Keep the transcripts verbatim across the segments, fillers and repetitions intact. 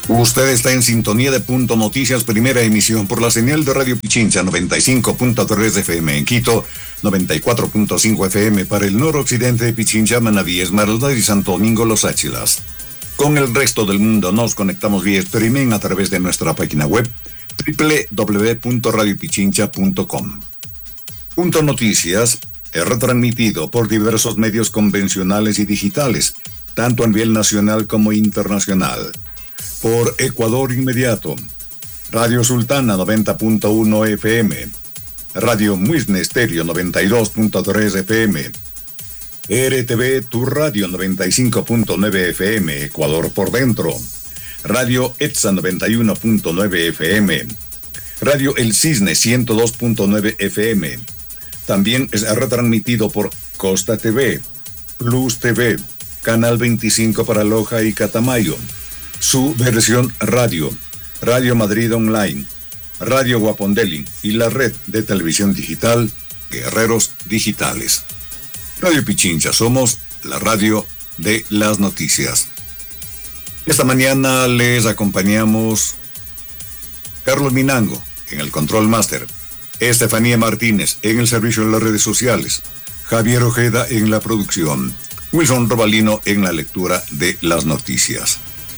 Usted está en sintonía de Punto Noticias, primera emisión por la señal de Radio Pichincha noventa y cinco punto tres F M en Quito, noventa y cuatro punto cinco F M para el noroccidente de Pichincha, Manabí, Esmeralda y Santo Domingo, Los Áchilas. Con el resto del mundo nos conectamos vía streaming a través de nuestra página web doble u doble u doble u punto radio pichincha punto com. Punto Noticias es retransmitido por diversos medios convencionales y digitales, tanto a nivel nacional como internacional. Por Ecuador Inmediato, Radio Sultana noventa punto uno F M, Radio Muisne Estéreo noventa y dos punto tres F M, R T V Tu Radio noventa y cinco punto nueve F M, Ecuador por dentro, Radio ETSA noventa y uno punto nueve F M, Radio El Cisne ciento dos punto nueve F M. También es retransmitido por Costa T V, Plus T V, Canal veinticinco para Loja y Catamayo, su versión radio, Radio Madrid Online, Radio Guapondeli y la red de televisión digital Guerreros Digitales. Radio Pichincha, somos la radio de las noticias. Esta mañana les acompañamos Carlos Minango en el Control Master, Estefanía Martínez en el servicio de las redes sociales, Javier Ojeda en la producción, Wilson Robalino en la lectura de las noticias.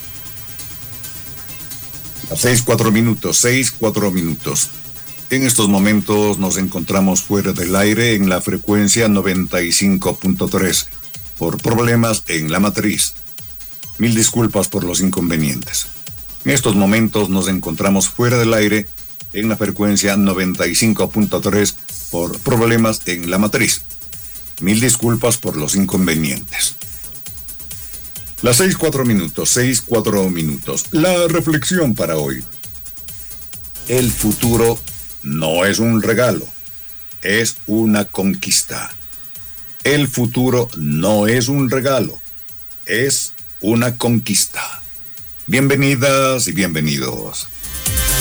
A seis, cuatro minutos, seis, cuatro minutos. En estos momentos nos encontramos fuera del aire en la frecuencia noventa y cinco punto tres por problemas en la matriz. Mil disculpas por los inconvenientes. En estos momentos nos encontramos fuera del aire en la frecuencia noventa y cinco punto tres por problemas en la matriz. Mil disculpas por los inconvenientes. Las seis, cuatro minutos, seis, cuatro minutos. La reflexión para hoy. El futuro no es un regalo, es una conquista. El futuro no es un regalo, es una conquista. Bienvenidas y bienvenidos.